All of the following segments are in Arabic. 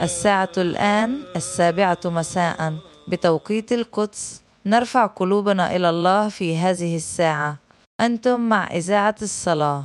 الساعة الآن 7 مساء بتوقيت القدس. نرفع قلوبنا إلى الله في هذه الساعة. أنتم مع إذاعة الصلاة.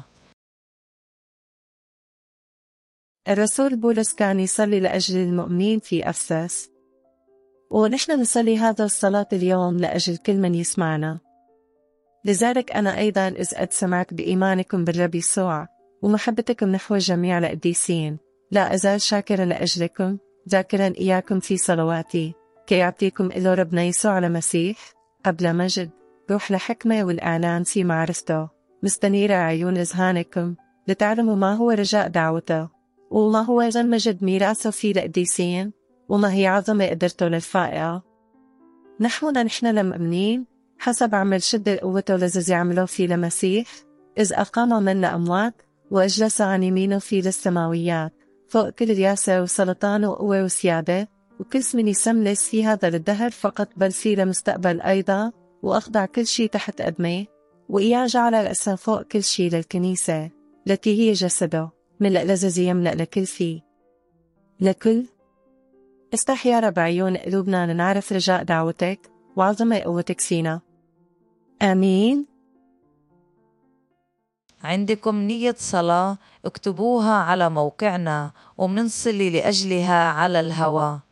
الرسول بولس كان يصلي لأجل المؤمنين في أفسس، ونحن نصلي هذا الصلاة اليوم لأجل كل من يسمعنا. لذلك أنا أيضا إذ قد سمعت بإيمانكم بالرب يسوع ومحبتكم نحو جميع القديسين، لا أزال شاكرا لأجلكم، ذاكرا إياكم في صلواتي، كي يعطيكم إله ربنا يسوع المسيح قبل مجد روح لحكمة والإعلان في معرفته، مستنيرة عيون إذهانكم لتعلموا ما هو رجاء دعوته، وما هو غن مجد ميراثه في القديسين، وما هي عظمة قدرته للفائقة. نحن المؤمنين حسب عمل شدة قوته الذي يعمله في المسيح، إذ أقام من الأموات وأجلس عن يمينه في السماويات فوق كل رياسة وسلطان وقوة وسيادة وكل اسم يسملس في هذا الدهر فقط بل في المستقبل أيضا، وأخضع كل شيء تحت قدميه، وإياه جعل رأسا فوق كل شيء للكنيسة التي هي جسده من الذي يملأ لكل فيه لكل. استح يا رب عيون قلوبنا لنعرف رجاء دعوتك وعظمة قوتك فينا. آمين. عندكم نية صلاة اكتبوها على موقعنا ومنصلي لأجلها على الهواء.